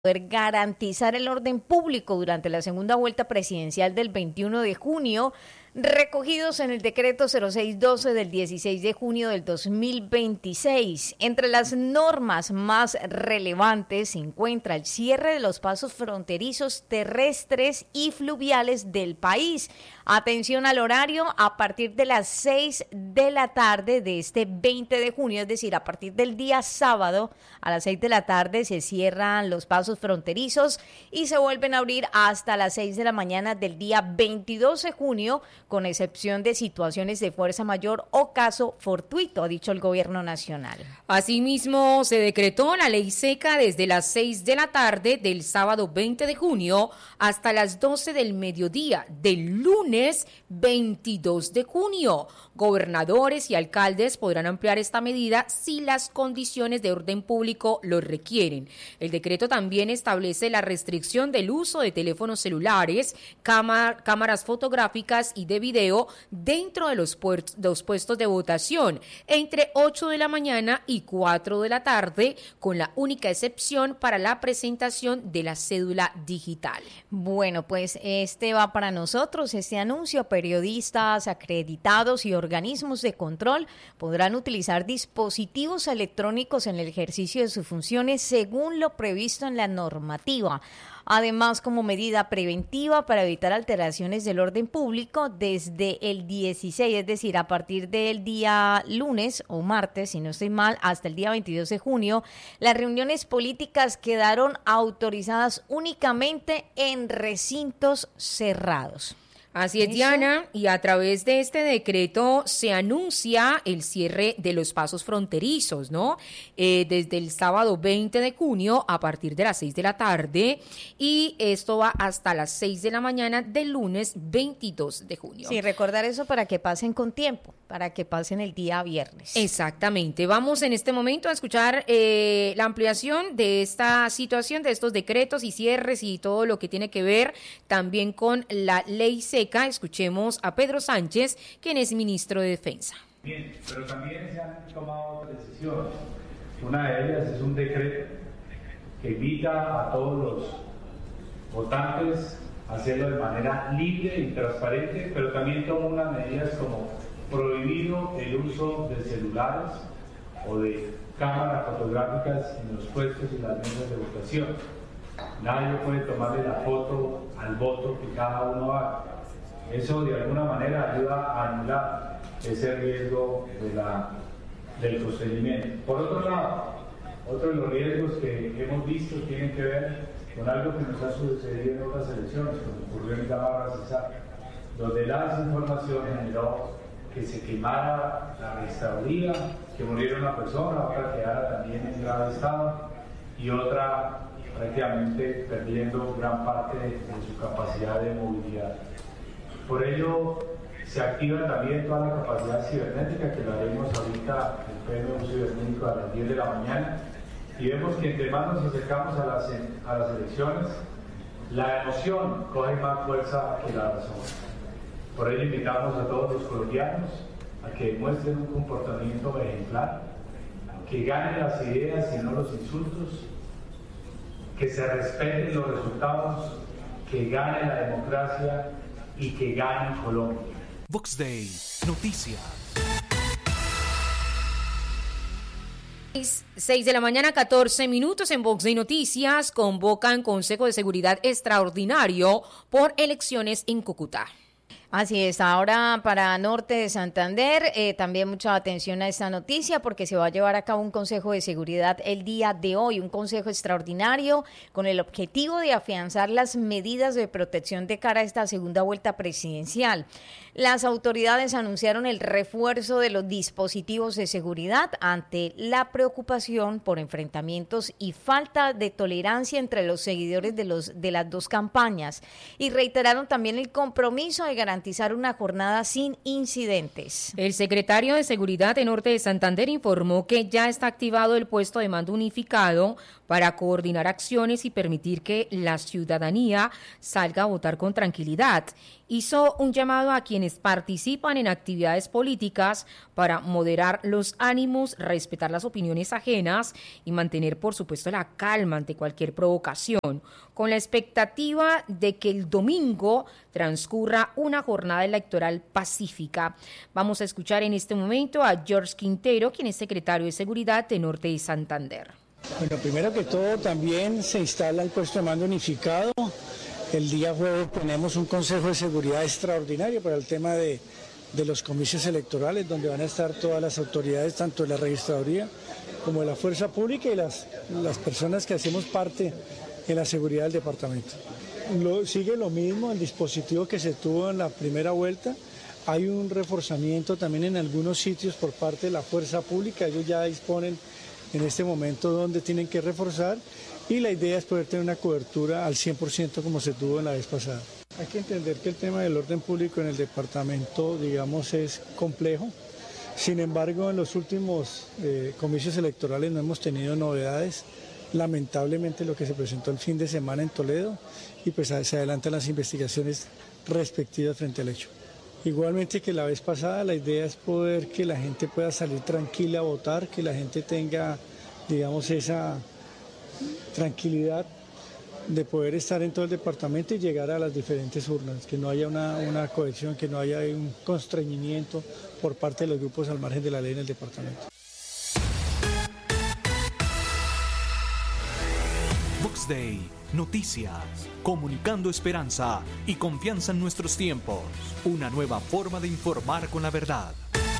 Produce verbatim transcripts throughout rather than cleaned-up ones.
poder garantizar el orden público durante la segunda vuelta presidencial del veintiuno de junio, recogidos en el decreto cero seis doce del dieciséis de junio del dos mil veintiséis. Entre las normas más relevantes se encuentra el cierre de los pasos fronterizos terrestres y fluviales del país. Atención al horario, a partir de las seis de la tarde de este veinte de junio, es decir, a partir del día sábado a las seis de la tarde se cierran los pasos fronterizos y se vuelven a abrir hasta las seis de la mañana del día veintidós de junio, con excepción de situaciones de fuerza mayor o caso fortuito, ha dicho el gobierno nacional. Asimismo, se decretó la ley seca desde las seis de la tarde del sábado veinte de junio hasta las doce del mediodía del lunes veintidós de junio. Gobernadores y alcaldes podrán ampliar esta medida si las condiciones de orden público lo requieren. El decreto también establece la restricción del uso de teléfonos celulares, cámara, cámaras fotográficas y de video dentro de los, puertos, de los puestos de votación entre ocho de la mañana y cuatro de la tarde, con la única excepción para la presentación de la cédula digital. Bueno, pues este va para nosotros, este anuncio. Periodistas acreditados y organismos de control podrán utilizar dispositivos electrónicos en el ejercicio de sus funciones según lo previsto en la normativa. Además, como medida preventiva para evitar alteraciones del orden público, desde el dieciséis, es decir, a partir del día lunes o martes, si no estoy mal, hasta el día veintidós de junio, las reuniones políticas quedaron autorizadas únicamente en recintos cerrados. Así es, Diana, y a través de este decreto se anuncia el cierre de los pasos fronterizos, ¿no? Eh, desde el sábado veinte de junio a partir de las seis de la tarde, y esto va hasta las seis de la mañana del lunes veintidós de junio. Sí, recordar eso para que pasen con tiempo, para que pasen el día viernes. Exactamente. Vamos en este momento a escuchar eh, la ampliación de esta situación, de estos decretos y cierres y todo lo que tiene que ver también con la ley seca. Escuchemos a Pedro Sánchez, quien es ministro de Defensa. Bien, pero también se han tomado otras decisiones. Una de ellas es un decreto que invita a todos los votantes a hacerlo de manera libre y transparente, pero también toma unas medidas como prohibido el uso de celulares o de cámaras fotográficas en los puestos y las mesas de votación. Nadie puede tomarle la foto al voto que cada uno haga. Eso de alguna manera ayuda a anular ese riesgo de la, del procedimiento. Por otro lado, otro de los riesgos que hemos visto tienen que ver con algo que nos ha sucedido en otras elecciones, como ocurrió en Gamarra Cesar, donde la desinformación generó que se quemara la registraduría, que muriera una persona, otra quedara también en grave estado y otra prácticamente perdiendo gran parte de, de su capacidad de movilidad. Por ello, se activa también toda la capacidad cibernética, que lo haremos ahorita en el pleno cibernético a las diez de la mañana, y vemos que entre más nos acercamos a las, a las elecciones, la emoción coge más fuerza que la razón. Por ello invitamos a todos los colombianos a que muestren un comportamiento ejemplar, que ganen las ideas y no los insultos, que se respeten los resultados, que gane la democracia y que gane Colombia. Vox Day, noticias. seis de la mañana, catorce minutos en Vox Day Noticias. Convocan Consejo de Seguridad Extraordinario por elecciones en Cúcuta. Así es, ahora para Norte de Santander, eh, también mucha atención a esta noticia porque se va a llevar a cabo un Consejo de Seguridad el día de hoy, un consejo extraordinario con el objetivo de afianzar las medidas de protección de cara a esta segunda vuelta presidencial. Las autoridades anunciaron el refuerzo de los dispositivos de seguridad ante la preocupación por enfrentamientos y falta de tolerancia entre los seguidores de, los, de las dos campañas, y reiteraron también el compromiso de garantizar garantizar una jornada sin incidentes. El secretario de Seguridad de Norte de Santander informó que ya está activado el puesto de mando unificado para coordinar acciones y permitir que la ciudadanía salga a votar con tranquilidad. Hizo un llamado a quienes participan en actividades políticas para moderar los ánimos, respetar las opiniones ajenas y mantener, por supuesto, la calma ante cualquier provocación, con la expectativa de que el domingo transcurra una jornada electoral pacífica. Vamos a escuchar en este momento a George Quintero, quien es secretario de Seguridad de Norte de Santander. Bueno, primero que todo también se instala el puesto de mando unificado. El día jueves tenemos un Consejo de Seguridad extraordinario para el tema de, de los comicios electorales, donde van a estar todas las autoridades, tanto de la registraduría como de la fuerza pública y las, las personas que hacemos parte de la seguridad del departamento. Lo, sigue lo mismo el dispositivo que se tuvo en la primera vuelta. Hay un reforzamiento también en algunos sitios por parte de la fuerza pública. Ellos ya disponen en este momento donde tienen que reforzar y la idea es poder tener una cobertura al cien por ciento como se tuvo en la vez pasada. Hay que entender que el tema del orden público en el departamento, digamos, es complejo. Sin embargo, en los últimos eh, comicios electorales no hemos tenido novedades. Lamentablemente lo que se presentó el fin de semana en Toledo y pues se adelantan las investigaciones respectivas frente al hecho. Igualmente que la vez pasada, la idea es poder que la gente pueda salir tranquila a votar, que la gente tenga, digamos, esa tranquilidad de poder estar en todo el departamento y llegar a las diferentes urnas, que no haya una, una cohesión, que no haya un constreñimiento por parte de los grupos al margen de la ley en el departamento. Vox Day, noticias, comunicando esperanza y confianza en nuestros tiempos. Una nueva forma de informar con la verdad.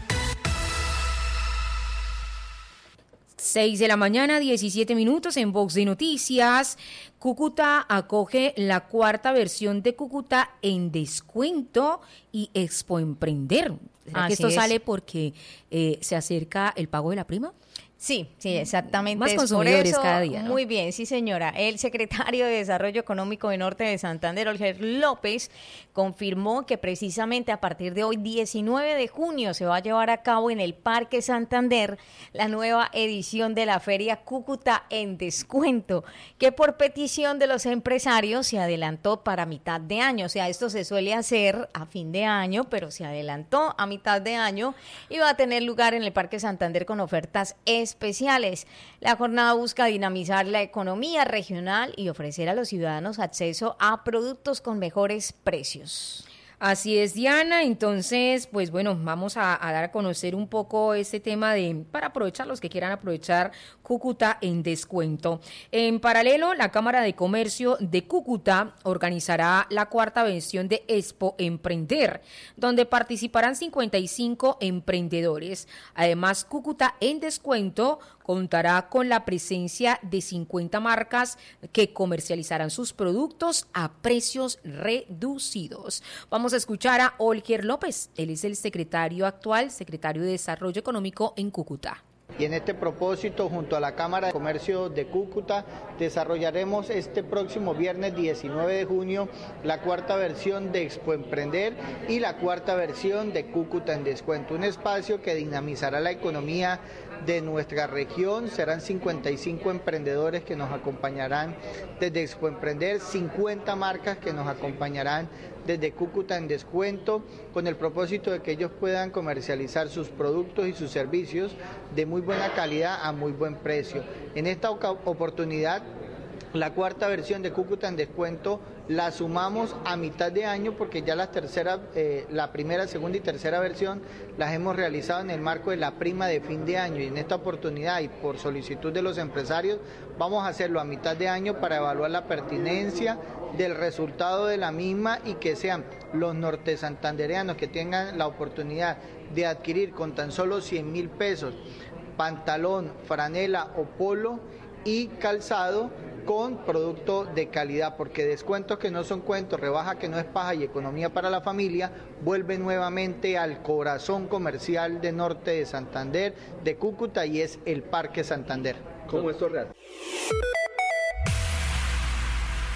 seis de la mañana, diecisiete minutos en Vox de Noticias. Cúcuta acoge la cuarta versión de Cúcuta en descuento y Expo Emprender. ¿Será que esto es. sale porque eh, se acerca el pago de la prima? Sí, sí, exactamente. Más es consumidores por eso, cada día, ¿no? Muy bien, sí señora. El secretario de Desarrollo Económico de Norte de Santander, Olger López, confirmó que precisamente a partir de hoy, diecinueve de junio, se va a llevar a cabo en el Parque Santander la nueva edición de la Feria Cúcuta en descuento, que por petición de los empresarios se adelantó para mitad de año. O sea, esto se suele hacer a fin de año, pero se adelantó a mitad de año y va a tener lugar en el Parque Santander con ofertas especiales. especiales. La jornada busca dinamizar la economía regional y ofrecer a los ciudadanos acceso a productos con mejores precios. Así es, Diana. Entonces, pues bueno, vamos a, a dar a conocer un poco este tema de, para aprovechar los que quieran aprovechar Cúcuta en descuento. En paralelo, la Cámara de Comercio de Cúcuta organizará la cuarta versión de Expo Emprender, donde participarán cincuenta y cinco emprendedores. Además, Cúcuta en descuento contará con la presencia de cincuenta marcas que comercializarán sus productos a precios reducidos. Vamos a escuchar a Olger López. Él es el secretario actual, secretario de Desarrollo Económico en Cúcuta. Y en este propósito, junto a la Cámara de Comercio de Cúcuta, desarrollaremos este próximo viernes diecinueve de junio la cuarta versión de Expo Emprender y la cuarta versión de Cúcuta en descuento, un espacio que dinamizará la economía de nuestra región. Serán cincuenta y cinco emprendedores que nos acompañarán desde Expo Emprender, cincuenta marcas que nos acompañarán desde Cúcuta en descuento, con el propósito de que ellos puedan comercializar sus productos y sus servicios de muy buena calidad a muy buen precio. En esta oportunidad, la cuarta versión de Cúcuta en descuento la sumamos a mitad de año porque ya la tercera, eh, la primera, segunda y tercera versión las hemos realizado en el marco de la prima de fin de año, y en esta oportunidad y por solicitud de los empresarios vamos a hacerlo a mitad de año para evaluar la pertinencia del resultado de la misma y que sean los norte santandereanos que tengan la oportunidad de adquirir con tan solo cien mil pesos pantalón, franela o polo y calzado con producto de calidad, porque descuentos que no son cuentos, rebaja que no es paja y economía para la familia, vuelve nuevamente al corazón comercial de Norte de Santander, de Cúcuta, y es el Parque Santander. ¿Cómo esto es real?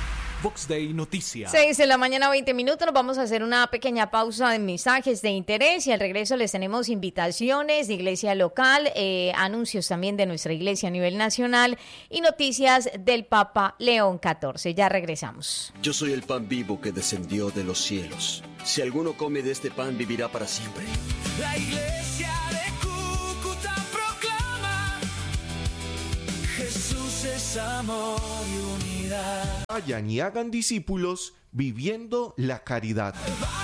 Vox Day Noticias. seis de la mañana, veinte minutos. Nos vamos a hacer una pequeña pausa de mensajes de interés y al regreso les tenemos invitaciones de iglesia local, eh, anuncios también de nuestra iglesia a nivel nacional y noticias del Papa León catorce. Ya regresamos. Yo soy el pan vivo que descendió de los cielos. Si alguno come de este pan, vivirá para siempre. La iglesia de Cúcuta proclama: Jesús es amor y unidad. Vayan y hagan discípulos viviendo la caridad.